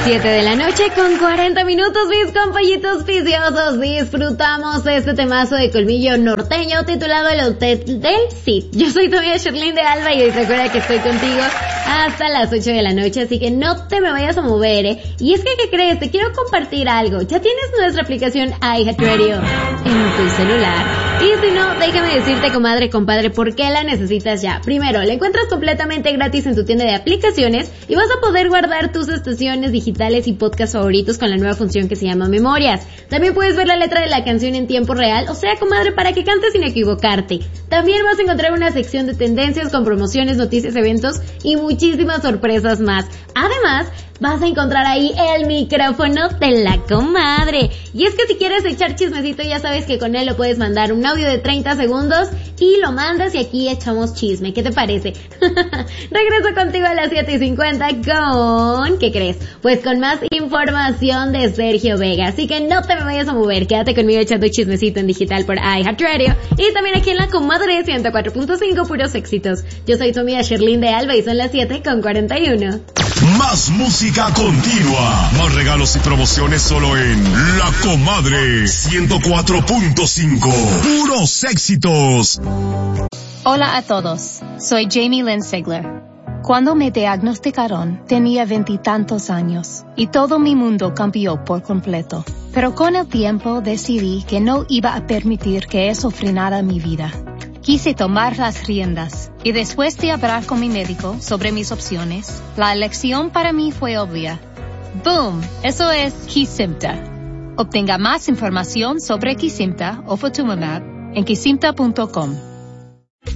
7 de la noche con 40 minutos, mis compañitos viciosos. Disfrutamos de este temazo de colmillo norteño titulado El Hotel del Cid. Yo soy tu amiga Sherlyn de Alba y recuerda que estoy contigo hasta las 8 de la noche, así que no te me vayas a mover, Y es que, ¿qué crees? Te quiero compartir algo. Ya tienes nuestra aplicación iHeartRadio en tu celular. Y si no, déjame decirte, comadre, compadre, por qué la necesitas ya. Primero, la encuentras completamente gratis en tu tienda de aplicaciones y vas a poder guardar tus estaciones digitales y podcast favoritos con la nueva función que se llama Memorias. También puedes ver la letra de la canción en tiempo real, o sea, comadre, para que cantes sin equivocarte. También vas a encontrar una sección de tendencias con promociones, noticias, eventos y muchísimas sorpresas más. Además, vas a encontrar ahí el micrófono de la comadre. Y es que si quieres echar chismecito, ya sabes que con él lo puedes mandar un audio de 30 segundos y lo mandas y aquí echamos chisme. ¿Qué te parece? Regreso contigo a las 7:50 con... ¿qué crees? Pues con más información de Sergio Vega. Así que no te me vayas a mover. Quédate conmigo echando chismecito en digital por iHeartRadio y también aquí en la comadre 104.5, puros éxitos. Yo soy tu amiga Sherlyn de Alba y son las 7:41. Más música continua, más regalos y promociones solo en La Comadre 104.5, puros éxitos. Hola a todos, soy Jamie Lynn Sigler. Cuando me diagnosticaron tenía 20 y tantos años y todo mi mundo cambió por completo. Pero con el tiempo decidí que no iba a permitir que eso frenara mi vida. Quise tomar las riendas y después de hablar con mi médico sobre mis opciones, la elección para mí fue obvia. ¡Boom! Eso es Kesimpta. Obtenga más información sobre Kesimpta o Ofatumumab en kesimpta.com.